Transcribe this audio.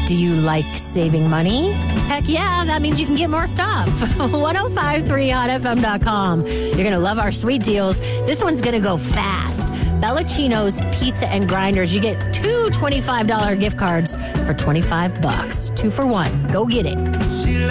Do you like saving money? Heck yeah, that means you can get more stuff. 1053hotfm.com. You're going to love our sweet deals. This one's going to go fast. Bellacino's Pizza and Grinders. You get two $25 gift cards for $25. 2 for $1. Go get it.